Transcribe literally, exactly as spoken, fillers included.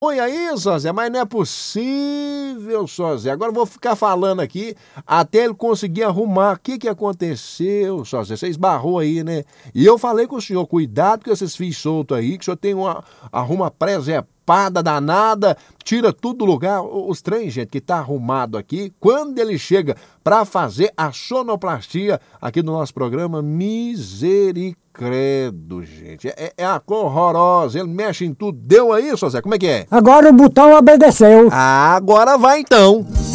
Oi aí, Sózé, mas não é possível, Sózé. Agora eu vou ficar falando aqui até ele conseguir arrumar. O que que aconteceu, Sózé? Você esbarrou aí, né? E eu falei com o senhor, cuidado com esses fios soltos aí, que o senhor tem uma arruma presepada danada, tira tudo do lugar. Os trens, gente, que tá arrumado aqui, quando ele chega para fazer a sonoplastia aqui no nosso programa, misericórdia. Credo, gente. É, é a cor horrorosa. Ele mexe em tudo. Deu aí, Sózé? Como é que é? Agora o botão obedeceu. Ah, agora vai então.